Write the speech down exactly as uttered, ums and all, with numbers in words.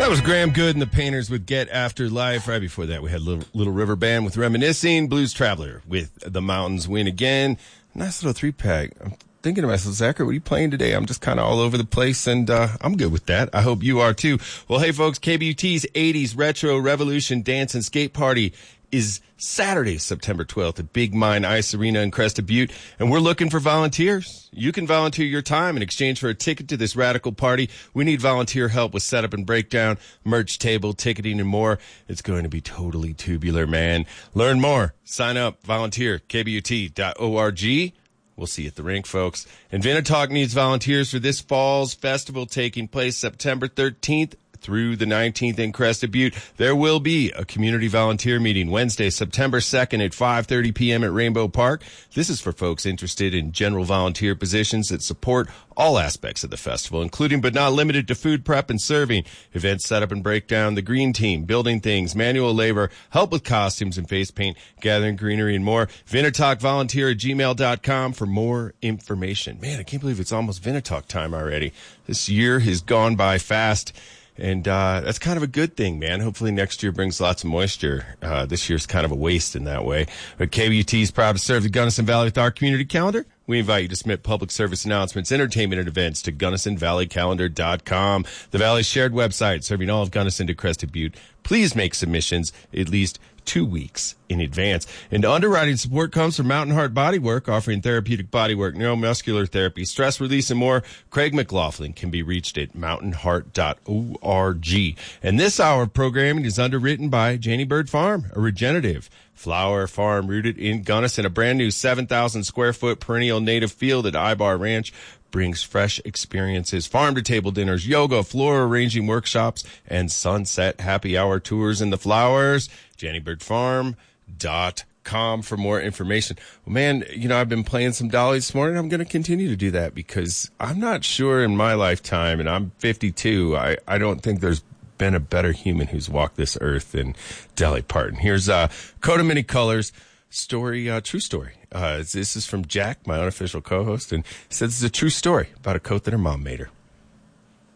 That was Graham Good and the Painters with Get After Life. Right before that, we had Little, Little River Band with Reminiscing, Blues Traveler with The Mountains Win Again. Nice little three-pack. I'm thinking to myself, Zachary, what are you playing today? I'm just kind of all over the place, and uh, I'm good with that. I hope you are, too. Well, hey, folks, K B U T's eighties Retro Revolution Dance and Skate Party is Saturday, September twelfth at Big Mine Ice Arena in Crested Butte, and we're looking for volunteers. You can volunteer your time in exchange for a ticket to this radical party. We need volunteer help with setup and breakdown, merch table, ticketing, and more. It's going to be totally tubular, man. Learn more. Sign up. Volunteer. K B U T dot org. We'll see you at the rink, folks. And Vinatalk needs volunteers for this fall's festival taking place September thirteenth through the nineteenth in Crested Butte. There will be a community volunteer meeting Wednesday, September second at five thirty p.m. at Rainbow Park. This is for folks interested in general volunteer positions that support all aspects of the festival, including but not limited to food prep and serving, event setup and breakdown, the green team, building things, manual labor, help with costumes and face paint, gathering greenery, and more. Vinatalkvolunteer at gmail dot com for more information. Man, I can't believe it's almost Vinatalk time already. This year has gone by fast. And uh that's kind of a good thing, man. Hopefully next year brings lots of moisture. Uh This year's kind of a waste in that way. But K B U T is proud to serve the Gunnison Valley with our community calendar. We invite you to submit public service announcements, entertainment, and events to Gunnison Valley Calendar dot com, the Valley's shared website serving all of Gunnison to Crested Butte. Please make submissions at least two weeks in advance. And underwriting support comes from Mountain Heart Bodywork, offering therapeutic bodywork, neuromuscular therapy, stress release, and more. Craig McLaughlin can be reached at mountain heart dot org. And this hour of programming is underwritten by Janie Bird Farm, a regenerative flower farm rooted in Gunnison. A brand new seven thousand square foot perennial native field at Ibar Ranch brings fresh experiences, farm-to-table dinners, yoga, floral arranging workshops, and sunset happy hour tours in the flowers. Janie Bird Farm dot com for more information. Well, man, you know, I've been playing some Dolly this morning. I'm going to continue to do that because I'm not sure in my lifetime, and I'm fifty-two, I, I don't think there's been a better human who's walked this earth than Dolly Parton. Here's uh, Coat of Many Colors. Story, uh, true story. Uh, this is from Jack, my unofficial co-host, and he says it's a true story about a coat that her mom made her.